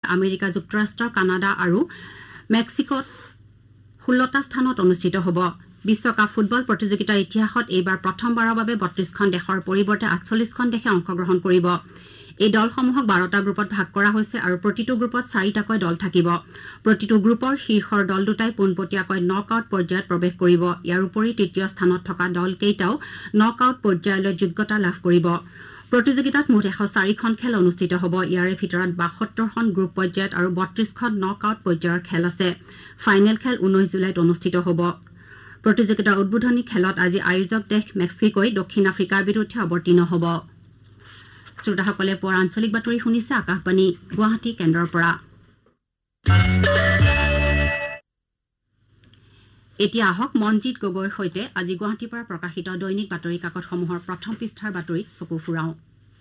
America যুক্তৰাষ্ট্ৰ Canada আৰু মেক্সিকোত 16টা স্থানত অনুষ্ঠিত হ'ব বিশ্বকাপ ফুটবল প্ৰতিযোগিতাৰ ইতিহাসত এইবাৰ প্ৰথমবাৰৰ বাবে 32খন দেশৰ পৰিৱৰ্তে 48খন দেশে অংশগ্ৰহণ কৰিব এই দলসমূহক 12টা গ্ৰুপত ভাগ কৰা হৈছে আৰু প্ৰতিটো গ্ৰুপত 4টাকৈ দল থাকিব প্ৰতিটো গ্ৰুপৰ শীৰ্ষৰ দল দুটাই পোনপটীয়াকৈ নকআউট পৰ্যায়ত প্ৰৱেশ কৰিব ইয়াৰ উপৰি তৃতীয় স্থানত থকা দল কেইটাও নকআউট পৰ্যায়লৈ যোগ্যতা লাভ কৰিব প্ৰতিযোগিতাত মুঠ 104খন খেল অনুষ্ঠিত হ'ব ইয়াৰে ভিতৰত 72খন গ্ৰুপ পৰ্যায়ত আৰু 32খন নকআউট পৰ্যায়ৰ খেল আছে ফাইনেল খেল 19 জুলাইত অনুষ্ঠিত হ'ব প্ৰতিযোগিতাৰ উদ্বোধনী খেলত আজি আয়োজক দেশ মেক্সিকোই দক্ষিণ আফ্ৰিকাৰ বিৰুদ্ধে অৱতীৰ্ণ হ'ব শ্ৰোতাসকলে পুৱাৰ আঞ্চলিক বাতৰি শুনিছে আকাশবাণী গুৱাহাটী কেন্দ্ৰৰ পৰা এতিয়া আহক মনজিত গগৈৰ সৈতে আজি গুৱাহাটীৰ পৰা প্ৰকাশিত দৈনিক বাতৰি কাকতসমূহৰ প্ৰথম পৃষ্ঠাৰ বাতৰিত চকু ফুৰাওঁ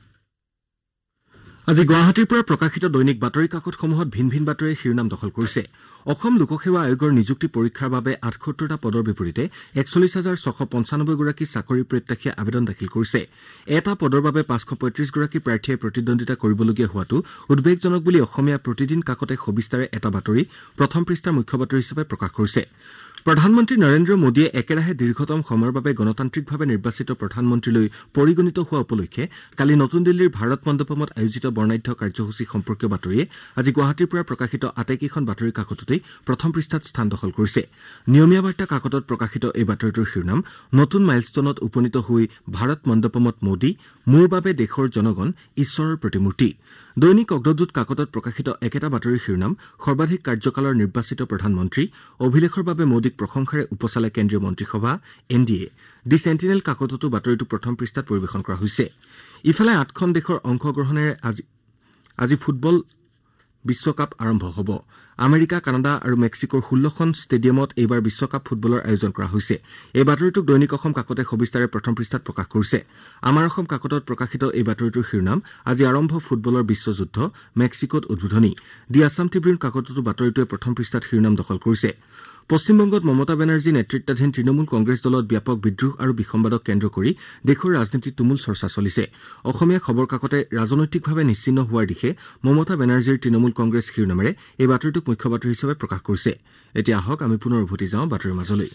আজি গুৱাহাটীৰ পৰা প্ৰকাশিত দৈনিক বাতৰি কাকতসমূহত ভিন ভিন বাতৰিয়ে শিৰোনাম দখল কৰিছে অসম লোকসেৱা আয়োগৰ নিযুক্তি পৰীক্ষাৰ বাবে 78টা পদৰ বিপৰীতে ৪১,৬৯৫ গৰাকী চাকৰি প্ৰত্যাশীয়ে আবেদন দাখিল কৰিছে এটা পদৰ বাবে ৫৩৫ গৰাকী প্ৰাৰ্থীয়ে প্ৰতিদ্বন্দ্বিতা কৰিবলগীয়া হোৱাটো উদ্বেগজনক বুলি অসমীয়া প্ৰতিদিন কাকতে সবিস্তাৰে এটা বাতৰি প্ৰথম পৃষ্ঠাৰ মুখ্য বাতৰি হিচাপে প্ৰকাশ কৰিছে প্ৰধানমন্ত্ৰী নৰেন্দ্ৰ মোদীয়ে একেৰাহে দীৰ্ঘতম সময়ৰ বাবে গণতান্ত্ৰিকভাৱে নিৰ্বাচিত প্ৰধানমন্ত্ৰীলৈ পৰিগণিত হোৱা উপলক্ষে কালি নতুন দিল্লীৰ ভাৰত মণ্ডপমত আয়োজিত বৰ্ণাঢ্য কাৰ্যসূচী সম্পৰ্কীয় বাতৰিয়ে আজি গুৱাহাটীৰ পৰা প্ৰকাশিত আটাইকেইখন বাতৰি কাকততেই প্ৰথম পৃষ্ঠাত স্থান দখল কৰিছে নিয়মীয়া বাৰ্তা কাকতত প্ৰকাশিত এই বাতৰিটোৰ শিৰোনাম নতুন মাইলষ্টনত উপনীত হৈ ভাৰত মণ্ডপমত মোদী মোৰ বাবে দেশৰ জনগণ ঈশ্বৰৰ প্ৰতিমূৰ্তি দৈনিক অগ্ৰদূত কাকতত প্ৰকাশিত একেটা বাতৰিৰ শিৰোনাম সৰ্বাধিক কাৰ্যকালৰ নিৰ্বাচিত প্ৰধানমন্ত্ৰী অভিলেখৰ বাবে মোদীক প্ৰশংসাৰে উপচালে কেন্দ্ৰীয় মন্ত্ৰীসভা এনডিএ দি চেণ্টিনেল কাকততো বাতৰিটো প্ৰথম পৃষ্ঠাত পৰিৱেশন কৰা হৈছে ইফালে 8খন দেশৰ অংশগ্ৰহণেৰে আজি ফুটবল বিশ্বকাপ আৰম্ভ হ'ব আমেৰিকা কানাডা আৰু মেক্সিকোৰ 16খন ষ্টেডিয়ামত এইবাৰ বিশ্বকাপ ফুটবলৰ আয়োজন কৰা হৈছে এই বাতৰিটোক দৈনিক অসম কাকতে সবিস্তাৰে প্ৰথম পৃষ্ঠাত প্ৰকাশ কৰিছে আমাৰ অসম কাকতত প্ৰকাশিত এই বাতৰিটোৰ শিৰোনাম আজি আৰম্ভ ফুটবলৰ বিশ্বযুদ্ধ মেক্সিকোত উদ্বোধনী দি আছাম ট্ৰিবিউন কাকততো বাতৰিটোৱে প্ৰথম পৃষ্ঠাত শিৰোনাম দখল কৰিছে পশ্চিমবংগত মমতা বেনাৰ্জী নেতৃত্বাধীন তৃণমূল কংগ্ৰেছ দলত ব্যাপক বিদ্ৰোহ আৰু বিসম্বাদক কেন্দ্ৰ কৰি দেশৰ ৰাজনীতিত তুমুল চৰ্চা চলিছে অসমীয়া খবৰ কাকতে ৰাজনৈতিকভাৱে নিশ্চিন্ন হোৱাৰ দিশে মমতা বেনাৰ্জীৰ তৃণমূল কংগ্ৰেছ শিৰোনামেৰে এই বাতৰিটোক মুখ্য বাতৰি হিচাপে প্ৰকাশ কৰিছে এতিয়া আহক আমি পুনৰ উভতি যাওঁ বাতৰিৰ মাজলৈ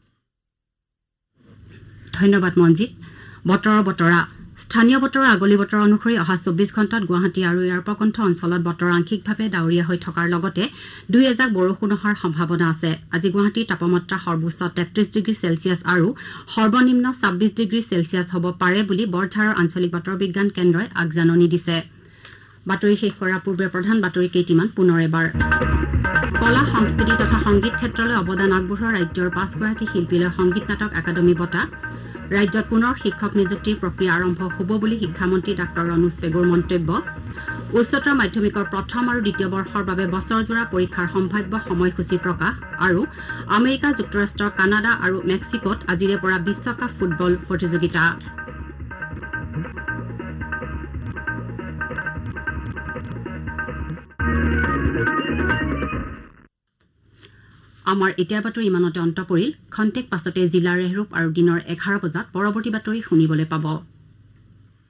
ধন্যবাদ মনজিত বতৰৰ বতৰা স্থানীয় বতৰৰ আগলি বতৰ অনুসৰি অহা 24 ঘণ্টাত গুৱাহাটী আৰু ইয়াৰ প্ৰকণ্ঠ অঞ্চলত বতৰ আংশিকভাৱে ডাৱৰীয়া হৈ থকাৰ লগতে দুই এজাক বৰষুণ হোৱাৰ সম্ভাৱনা আছে আজি গুৱাহাটীৰ তাপমাত্ৰা সৰ্বোচ্চ 33 ডিগ্ৰী চেলছিয়াছ আৰু সৰ্বনিম্ন 26 ডিগ্ৰী চেলছিয়াছ হ'ব পাৰে বুলি বৰঝাৰৰ আঞ্চলিক বতৰ বিজ্ঞান কেন্দ্ৰই আগজাননী দিছে বাতৰি শেষ কৰাৰ পূৰ্বে প্ৰধান বাতৰি কেইটিমান পুনৰ এবাৰ কলা সংস্কৃতি তথা সংগীত ক্ষেত্ৰলৈ অৱদান আগবঢ়োৱা ৰাজ্যৰ 5গৰাকী শিল্পীলৈ সংগীত নাটক একাডেমী বঁটা ৰাজ্যত পুনৰ শিক্ষক নিযুক্তিৰ প্ৰক্ৰিয়া আৰম্ভ হ'ব বুলি শিক্ষামন্ত্ৰী ডাঃ ৰণোজ পেগুৰ মন্তব্য উচ্চতৰ মাধ্যমিকৰ প্ৰথম আৰু দ্বিতীয় বৰ্ষৰ বাবে বছৰজোৰা পৰীক্ষাৰ সম্ভাৱ্য সময়সূচী প্ৰকাশ আৰু আমেৰিকা যুক্তৰাষ্ট্ৰ কানাডা আৰু মেক্সিকোত আজিৰে পৰা বিশ্বকাপ ফুটবল প্ৰতিযোগিতা আমাৰ এতিয়াৰ বাতৰি ইমানতে অন্ত পৰিল খন্তেক পাছতে জিলাৰ ৰেহৰূপ আৰু দিনৰ 11 বজাত পৰৱৰ্তী বাতৰি শুনিবলৈ পাব